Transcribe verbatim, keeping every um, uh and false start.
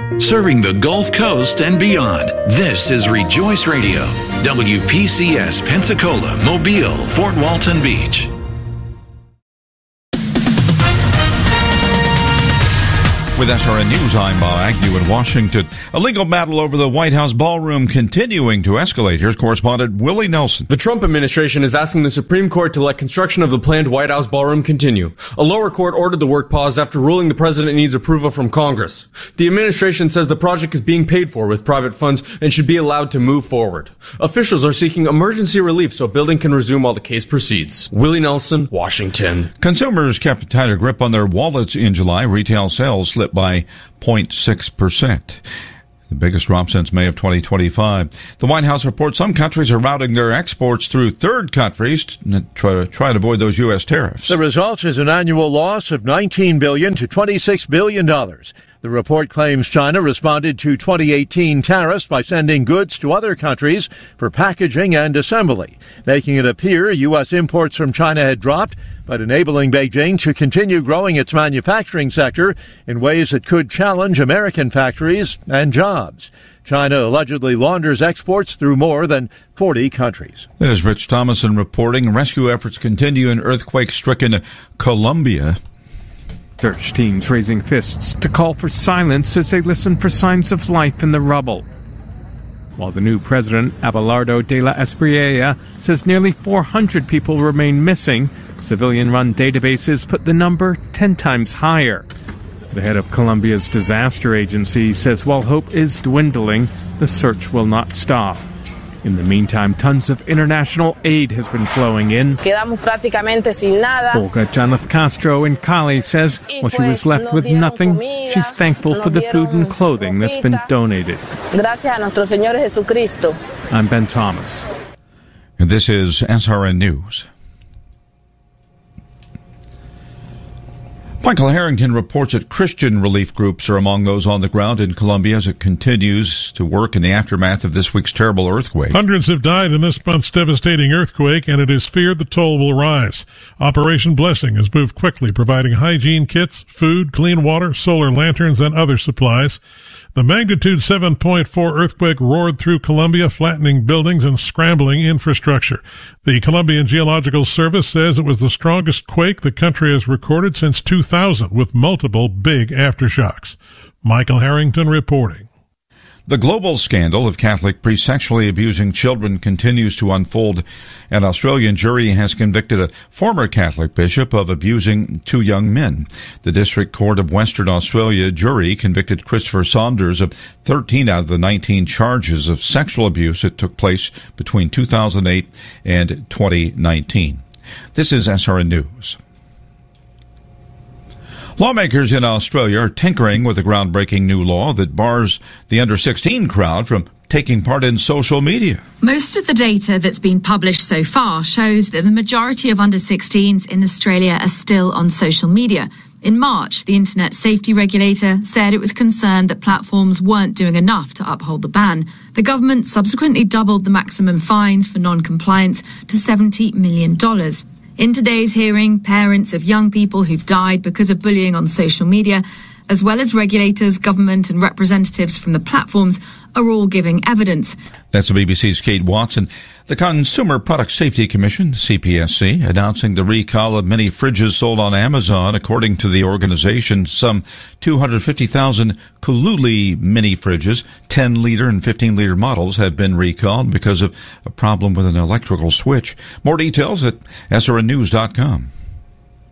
Serving the Gulf Coast and beyond, this is Rejoice Radio, W P C S Pensacola, Mobile, Fort Walton Beach. With S R N News, I'm Bob Agnew in Washington. A legal battle over the White House ballroom continuing to escalate. Here's correspondent Willie Nelson. The Trump administration is asking the Supreme Court to let construction of the planned White House ballroom continue. A lower court ordered the work paused after ruling the president needs approval from Congress. The administration says the project is being paid for with private funds and should be allowed to move forward. Officials are seeking emergency relief so building can resume while the case proceeds. Willie Nelson, Washington. Consumers kept a tighter grip on their wallets in July. Retail sales slipped by zero point six percent. The biggest drop since May of twenty twenty-five. The White House reports some countries are routing their exports through third countries to try, try to avoid those U S tariffs. The result is an annual loss of nineteen billion dollars to twenty-six billion dollars. The report claims China responded to twenty eighteen tariffs by sending goods to other countries for packaging and assembly, making it appear U S imports from China had dropped, but enabling Beijing to continue growing its manufacturing sector in ways that could challenge American factories and jobs. China allegedly launders exports through more than forty countries. That is Rich Thomason reporting. Rescue efforts continue in earthquake-stricken Colombia. Search teams raising fists to call for silence as they listen for signs of life in the rubble. While the new president, Abelardo de la Espriella, says nearly four hundred people remain missing, civilian-run databases put the number ten times higher. The head of Colombia's disaster agency says while hope is dwindling, the search will not stop. In the meantime, tons of international aid has been flowing in. Quedamos prácticamente sin nada. Olga Janeth Castro in Cali says while she was left with nothing, she's thankful for the food and clothing that's been donated. Gracias a nuestro Señor Jesucristo. I'm Ben Thomas. And this is S R N News. Michael Harrington reports that Christian relief groups are among those on the ground in Colombia as it continues to work in the aftermath of this week's terrible earthquake. Hundreds have died in this month's devastating earthquake, and it is feared the toll will rise. Operation Blessing has moved quickly, providing hygiene kits, food, clean water, solar lanterns, and other supplies. The magnitude seven point four earthquake roared through Colombia, flattening buildings and scrambling infrastructure. The Colombian Geological Service says it was the strongest quake the country has recorded since two thousand, with multiple big aftershocks. Michael Harrington reporting. The global scandal of Catholic priests sexually abusing children continues to unfold. An Australian jury has convicted a former Catholic bishop of abusing two young men. The District Court of Western Australia jury convicted Christopher Saunders of thirteen out of the nineteen charges of sexual abuse that took place between two thousand eight and twenty nineteen. This is S R N News. Lawmakers in Australia are tinkering with a groundbreaking new law that bars the under sixteen crowd from taking part in social media. Most of the data that's been published so far shows that the majority of under sixteens in Australia are still on social media. In March, the Internet Safety Regulator said it was concerned that platforms weren't doing enough to uphold the ban. The government subsequently doubled the maximum fines for non-compliance to seventy million dollars. In today's hearing, parents of young people who've died because of bullying on social media, as well as regulators, government and representatives from the platforms, are all giving evidence. That's the B B C's Kate Watson. The Consumer Product Safety Commission, C P S C, announcing the recall of many fridges sold on Amazon. According to the organization, some two hundred fifty thousand Kululi mini fridges, ten liter and fifteen liter models, have been recalled because of a problem with an electrical switch. More details at S R N news dot com.